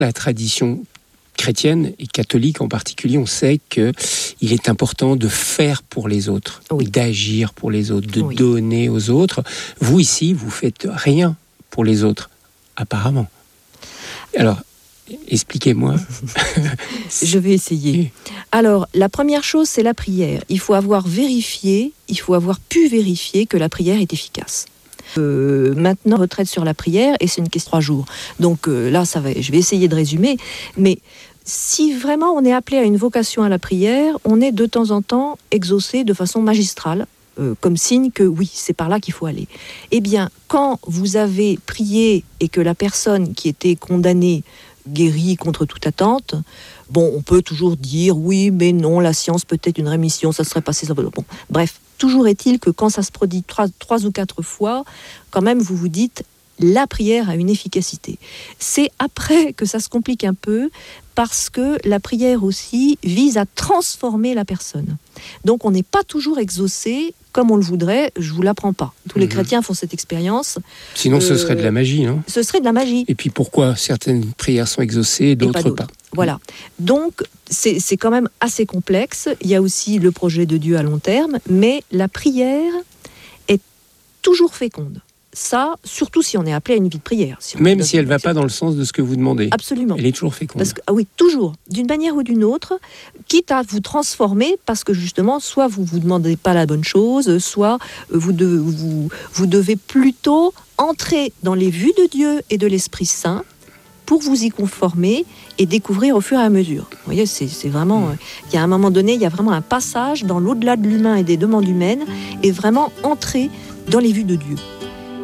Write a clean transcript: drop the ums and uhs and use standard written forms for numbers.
La tradition chrétienne et catholique en particulier, on sait qu'il est important de faire pour les autres, d'agir pour les autres, de donner aux autres. Vous, ici, vous faites rien pour les autres, apparemment. Alors, expliquez-moi. Je vais essayer. Alors, la première chose, c'est la prière. Il faut avoir pu vérifier que la prière est efficace. Maintenant, retraite sur la prière, et c'est une question de 3 jours. Donc là, je vais essayer de résumer, mais si vraiment on est appelé à une vocation à la prière, on est de temps en temps exaucé de façon magistrale, comme signe que oui, c'est par là qu'il faut aller. Eh bien, quand vous avez prié et que la personne qui était condamnée guérit contre toute attente, bon, on peut toujours dire oui, mais non, la science peut-être une rémission, ça serait passé. Bon, bref, toujours est-il que quand ça se produit 3 ou 4 fois, quand même, vous vous dites, la prière a une efficacité. C'est après que ça se complique un peu, parce que la prière aussi vise à transformer la personne. Donc on n'est pas toujours exaucé comme on le voudrait, je ne vous l'apprends pas. Tous les chrétiens font cette expérience. Sinon ce serait de la magie, non ? Ce serait de la magie. Et puis pourquoi certaines prières sont exaucées et d'autres pas ? Voilà. Donc c'est quand même assez complexe. Il y a aussi le projet de Dieu à long terme, mais la prière est toujours féconde. Ça, surtout si on est appelé à une vie de prière. Même si elle ne va pas dans le sens de ce que vous demandez. Absolument. Elle est toujours féconde. Oui, toujours. D'une manière ou d'une autre, quitte à vous transformer, parce que justement, soit vous ne vous demandez pas la bonne chose, soit vous devez plutôt entrer dans les vues de Dieu et de l'Esprit Saint pour vous y conformer et découvrir au fur et à mesure. Vous voyez, c'est vraiment... Il y a un moment donné, il y a vraiment un passage dans l'au-delà de l'humain et des demandes humaines, et vraiment entrer dans les vues de Dieu.